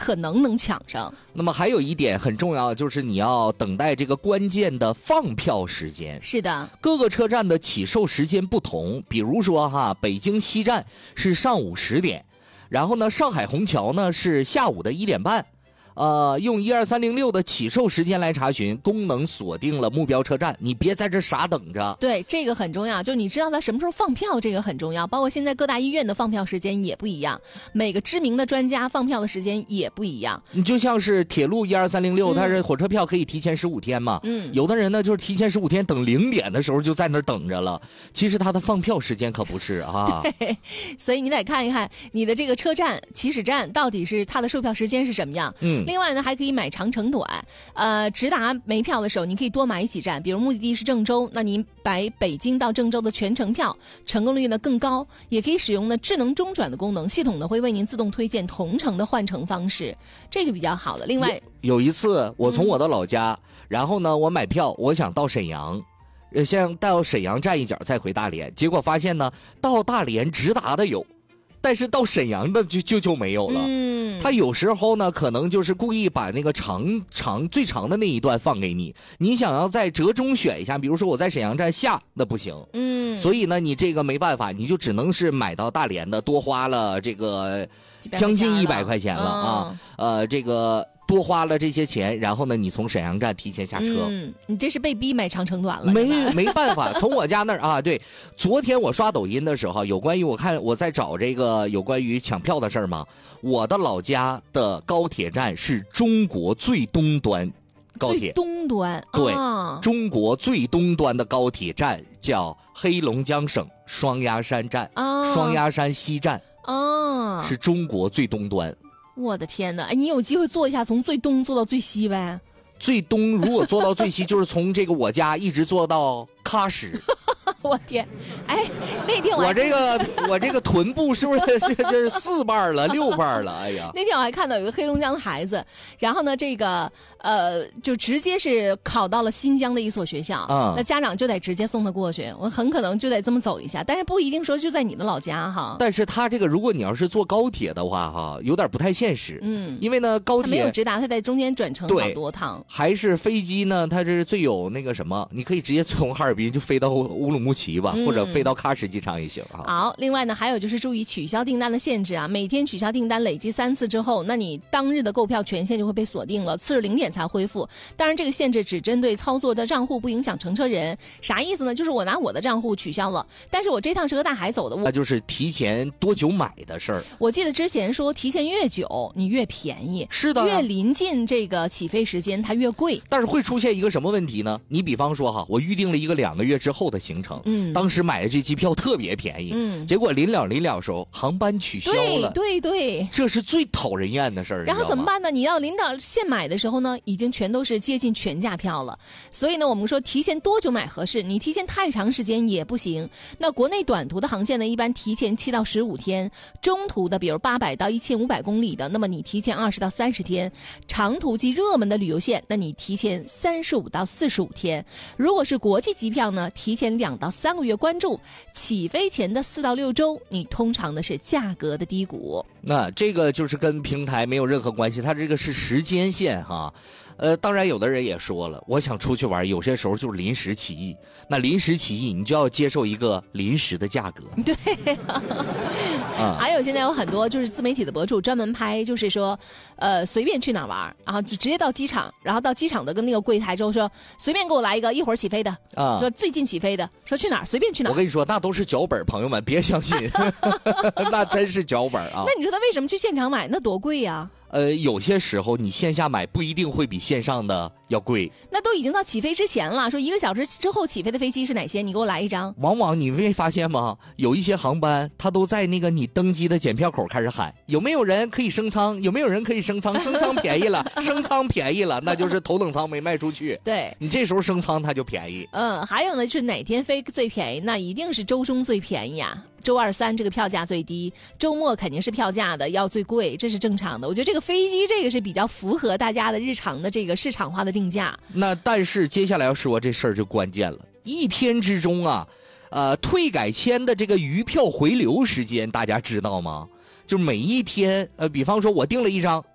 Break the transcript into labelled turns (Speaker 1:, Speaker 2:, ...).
Speaker 1: 可能抢上。
Speaker 2: 那么还有一点很重要，就是你要等待这个关键的放票时间。
Speaker 1: 是的，
Speaker 2: 各个车站的起售时间不同，比如说北京西站是上午10点，然后呢，上海虹桥呢是下午的1点半。用12306的起售时间来查询，功能锁定了目标车站，你别在这傻等着。
Speaker 1: 对，这个很重要，就你知道它什么时候放票，这个很重要。包括现在各大医院的放票时间也不一样，每个知名的专家放票的时间也不一样。
Speaker 2: 你就像是铁路12306，它是火车票可以提前15天嘛。有的人呢就是提前15天，等0点的时候就在那儿等着了。其实它的放票时间可不是啊。
Speaker 1: 对，所以你得看一看你的这个车站起始站到底是它的售票时间是什么样。另外呢，还可以买长乘短。直达没票的时候，你可以多买几站，比如目的地是郑州，那你买北京到郑州的全程票，成功率呢更高。也可以使用呢智能中转的功能，系统呢会为您自动推荐同城的换乘方式，这个比较好的。另外，
Speaker 2: 有一次我从我的老家，然后呢我买票，我想到沈阳。先到沈阳站一脚再回大连，结果发现呢，到大连直达的有，但是到沈阳的就没有了。他有时候呢，可能就是故意把那个最长的那一段放给你，你想要在折中选一下，比如说我在沈阳站下，那不行。所以呢，你这个没办法，你就只能是买到大连的，多花了这个将近100块钱了啊。这个。多花了这些钱，然后呢，你从沈阳站提前下车。
Speaker 1: 你这是被逼买长城短了。
Speaker 2: 没办法，从我家那儿啊，对，昨天我刷抖音的时候，有关于我在找这个有关于抢票的事儿嘛。我的老家的高铁站是中国最东端高铁，
Speaker 1: 最东端，
Speaker 2: 对，中国最东端的高铁站叫黑龙江省双鸭山站，双鸭山西站，是中国最东端。
Speaker 1: 我的天哪！你有机会坐一下，从最东坐到最西呗？
Speaker 2: 最东如果坐到最西，就是从这个我家一直坐到喀什。
Speaker 1: 我天，那天
Speaker 2: 我这个臀部是不是这是4瓣了6瓣了？哎呀，
Speaker 1: 那天我还看到有个黑龙江的孩子，然后呢，这个就直接是考到了新疆的一所学校，那家长就得直接送他过去，我很可能就得这么走一下，但是不一定说就在你的老家哈。
Speaker 2: 但是他这个如果你要是坐高铁的话哈，有点不太现实，因为呢高铁
Speaker 1: 他没有直达，他在中间转乘好多趟。
Speaker 2: 还是飞机呢，它是最有那个什么，你可以直接从哈尔滨就飞到乌鲁木齐吧，或者飞到喀什机场也行啊。
Speaker 1: 好，另外呢，还有就是注意取消订单的限制啊，每天取消订单累计3次之后，那你当日的购票权限就会被锁定了，次日0点才恢复。当然，这个限制只针对操作的账户，不影响乘车人。啥意思呢？就是我拿我的账户取消了，但是我这趟是和大海走的，
Speaker 2: 那就是提前多久买的事儿。
Speaker 1: 我记得之前说提前越久你越便宜，
Speaker 2: 是的，
Speaker 1: 越临近这个起飞时间它越贵。
Speaker 2: 但是会出现一个什么问题呢？你比方说我预定了一个2个月之后的行程，当时买的这机票特别便宜，结果临了时候航班取消了，
Speaker 1: 对，
Speaker 2: 这是最讨人厌的事儿。
Speaker 1: 然后怎么办呢？你要临到现买的时候呢，已经全都是接近全价票了。所以呢，我们说提前多久买合适？你提前太长时间也不行。那国内短途的航线呢，一般提前7到15天；中途的，比如800到1500公里的，那么你提前20到30天；长途及热门的旅游线，那你提前35到45天。如果是国际机票呢，提前2到3个月关注，起飞前的4到6周，你通常的是价格的低谷。
Speaker 2: 那这个就是跟平台没有任何关系，它这个是时间线哈。当然有的人也说了，我想出去玩，有些时候就是临时起意。那临时起意，你就要接受一个临时的价格。
Speaker 1: 对、还有现在有很多就是自媒体的博主专门拍，就是说，随便去哪玩，然后就直接到机场，然后到机场的跟那个柜台之后说，随便给我来一个1会儿起飞的，说最近起飞的，说去哪儿随便去哪儿。
Speaker 2: 我跟你说，那都是脚本，朋友们别相信，那真是脚本啊。
Speaker 1: 那你说他为什么去现场买？那多贵呀！
Speaker 2: 有些时候你线下买不一定会比线上的要贵。
Speaker 1: 那都已经到起飞之前了，说1个小时之后起飞的飞机是哪些？你给我来一张。
Speaker 2: 往往你没发现吗？有一些航班，它都在那个你登机的检票口开始喊，有没有人可以升舱？有没有人可以升舱？升舱便宜了，升舱便宜了，那就是头等舱没卖出去。
Speaker 1: 对，
Speaker 2: 你这时候升舱它就便宜。
Speaker 1: 还有呢，就是哪天飞最便宜？那一定是周中最便宜啊。周2、3这个票价最低，周末肯定是票价的要最贵，这是正常的。我觉得这个飞机这个是比较符合大家的日常的这个市场化的定价。
Speaker 2: 那但是接下来要说这事儿就关键了，一天之中啊，退改签的这个余票回流时间大家知道吗？就是每一天，比方说我订了一张，